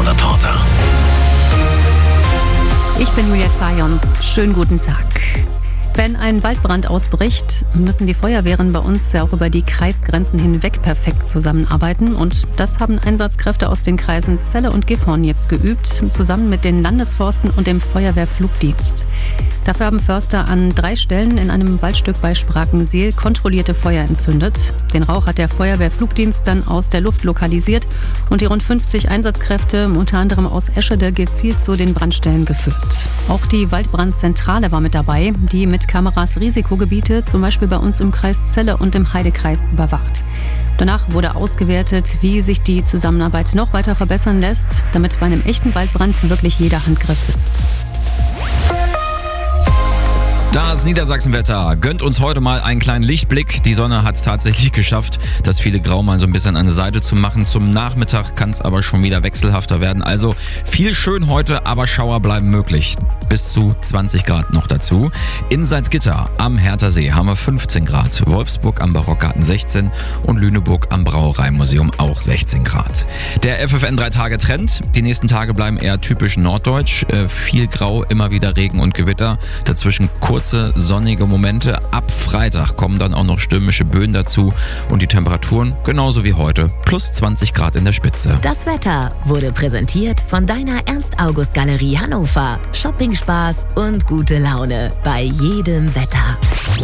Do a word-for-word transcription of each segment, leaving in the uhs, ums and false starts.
Wetterreporter. Ich bin Julia Zajons. Schönen guten Tag. Wenn ein Waldbrand ausbricht, müssen die Feuerwehren bei uns ja auch über die Kreisgrenzen hinweg perfekt zusammenarbeiten. Und das haben Einsatzkräfte aus den Kreisen Celle und Gifhorn jetzt geübt, zusammen mit den Landesforsten und dem Feuerwehrflugdienst. Dafür haben Förster an drei Stellen in einem Waldstück bei Sprakenseel kontrollierte Feuer entzündet. Den Rauch hat der Feuerwehrflugdienst dann aus der Luft lokalisiert und die rund fünfzig Einsatzkräfte, unter anderem aus Eschede, gezielt zu den Brandstellen geführt. Auch die Waldbrandzentrale war mit dabei, die mit Kameras Risikogebiete, zum Beispiel bei uns im Kreis Celle und im Heidekreis, überwacht. Danach wurde ausgewertet, wie sich die Zusammenarbeit noch weiter verbessern lässt, damit bei einem echten Waldbrand wirklich jeder Handgriff sitzt. Das Niedersachsenwetter gönnt uns heute mal einen kleinen Lichtblick. Die Sonne hat es tatsächlich geschafft, das viele Grau mal so ein bisschen an die Seite zu machen. Zum Nachmittag kann es aber schon wieder wechselhafter werden. Also viel schön heute, aber Schauer bleiben möglich. Bis zu zwanzig Grad noch dazu. In Salzgitter am Hertha See haben wir fünfzehn Grad. Wolfsburg am Barockgarten sechzehn und Lüneburg am Brauereimuseum auch sechzehn Grad. Der F F N drei Tage Trend. Die nächsten Tage bleiben eher typisch norddeutsch. Äh, viel Grau, immer wieder Regen und Gewitter. Dazwischen kurze sonnige Momente. Ab Freitag kommen dann auch noch stürmische Böen dazu. Und die Temperaturen genauso wie heute. Plus zwanzig Grad in der Spitze. Das Wetter wurde präsentiert von deiner Ernst-August-Galerie Hannover. Shopping-Spaß und gute Laune bei jedem Wetter.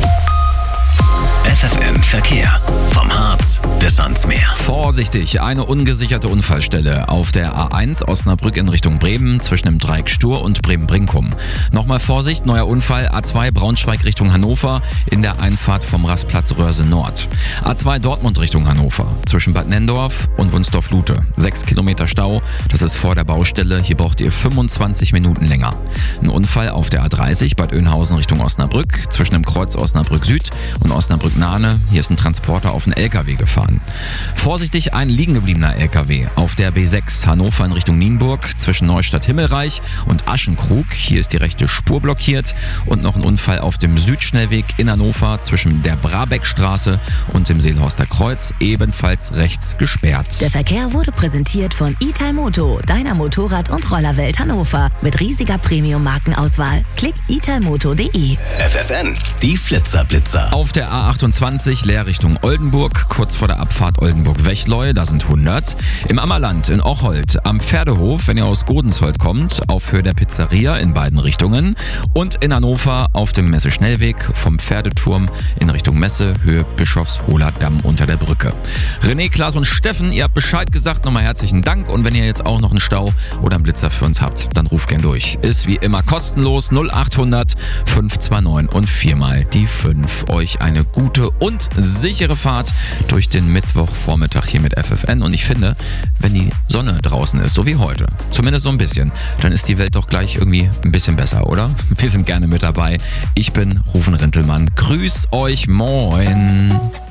F F N Verkehr. Vom Harz bis ans Meer. Vorsichtig, eine ungesicherte Unfallstelle auf der A eins Osnabrück in Richtung Bremen zwischen dem Dreieck Stur und Bremen-Brinkum. Nochmal Vorsicht, neuer Unfall A zwei Braunschweig Richtung Hannover in der Einfahrt vom Rastplatz Röhrse Nord. A zwei Dortmund Richtung Hannover zwischen Bad Nenndorf und Wunsdorf-Lute. Sechs Kilometer Stau, das ist vor der Baustelle, hier braucht ihr fünfundzwanzig Minuten länger. Ein Unfall auf der A dreißig Bad Oeynhausen Richtung Osnabrück zwischen dem Kreuz Osnabrück Süd und Osnabrück-Nahne. Hier ist ein Transporter auf einen L K W gefahren. Vorsichtig, ein liegen gebliebener L K W auf der B sechs Hannover in Richtung Nienburg zwischen Neustadt-Himmelreich und Aschenkrug. Hier ist die rechte Spur blockiert und noch ein Unfall auf dem Südschnellweg in Hannover zwischen der Brabeckstraße und dem Seelhorster Kreuz, ebenfalls rechts gesperrt. Der Verkehr wurde präsentiert von Italmoto, deiner Motorrad- und Rollerwelt Hannover mit riesiger Premium-Markenauswahl. Klick italmoto punkt de. F F N, die Flitzerblitzer. Auf der A achtundzwanzig leer Richtung Oldenburg, kurz vor der Abfahrt Oldenburg-Wechleu, da sind hundert. Im Ammerland in Ocholt am Pferdehof, wenn ihr aus Godensholt kommt, auf Höhe der Pizzeria in beiden Richtungen. Und in Hannover auf dem Messe-Schnellweg vom Pferdeturm in Richtung Messe, Höhe Bischofshohler Damm unter der Brücke. René, Klaas und Steffen, ihr habt Bescheid gesagt, nochmal herzlichen Dank. Und wenn ihr jetzt auch noch einen Stau oder einen Blitzer für uns habt, dann ruft gern durch. Ist wie immer kostenlos null achthundert fünf zwei neun und viermal die fünf. Euch eine gute und sichere Fahrt durch den Mittwochvormittag hier mit F F N. Und ich finde, wenn die Sonne draußen ist, so wie heute, zumindest so ein bisschen, dann ist die Welt doch gleich irgendwie ein bisschen besser, oder? Wir sind gerne mit dabei. Ich bin Rufen Rintelmann. Grüß euch, moin.